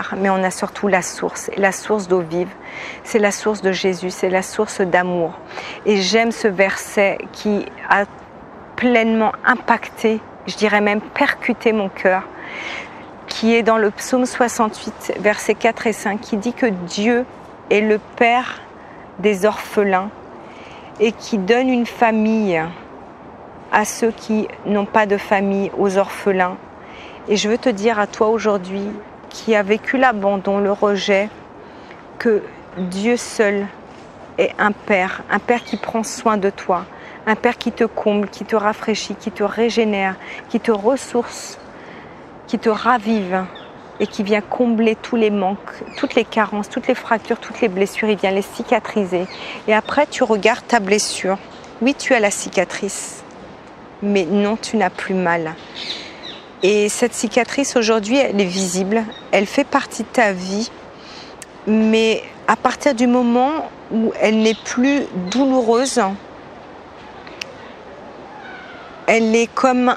rivière, mais on a surtout la source, et la source d'eau vive. C'est la source de Jésus, c'est la source d'amour. Et j'aime ce verset qui a pleinement impacté, je dirais même percuté mon cœur, qui est dans le psaume 68, versets 4 et 5, qui dit que Dieu est le Père des orphelins et qui donne une famille à ceux qui n'ont pas de famille, aux orphelins. Et je veux te dire à toi aujourd'hui, qui a vécu l'abandon, le rejet, que Dieu seul est un Père qui prend soin de toi, un Père qui te comble, qui te rafraîchit, qui te régénère, qui te ressource, qui te ravive et qui vient combler tous les manques, toutes les carences, toutes les fractures, toutes les blessures, il vient les cicatriser. Et après, tu regardes ta blessure. Oui, tu as la cicatrice, mais non, tu n'as plus mal. Et cette cicatrice, aujourd'hui, elle est visible, elle fait partie de ta vie, mais à partir du moment où elle n'est plus douloureuse, elle est comme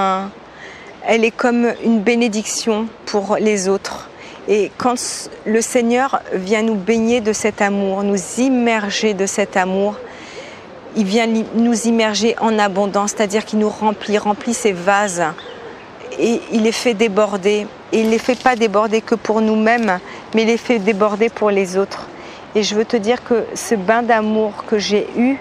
une bénédiction pour les autres. Et quand le Seigneur vient nous baigner de cet amour, nous immerger de cet amour, il vient nous immerger en abondance, c'est-à-dire qu'il nous remplit ses vases et il les fait déborder. Et il ne les fait pas déborder que pour nous-mêmes, mais il les fait déborder pour les autres. Et je veux te dire que ce bain d'amour que j'ai eu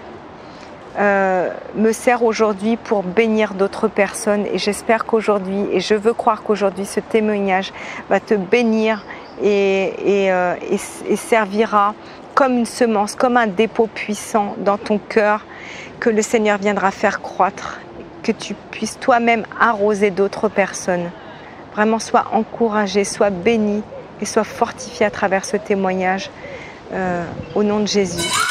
me sert aujourd'hui pour bénir d'autres personnes. Et j'espère qu'aujourd'hui, et je veux croire qu'aujourd'hui, ce témoignage va te bénir et servira comme une semence, comme un dépôt puissant dans ton cœur que le Seigneur viendra faire croître, que tu puisses toi-même arroser d'autres personnes. Vraiment, sois encouragé, sois béni et sois fortifié à travers ce témoignage au nom de Jésus.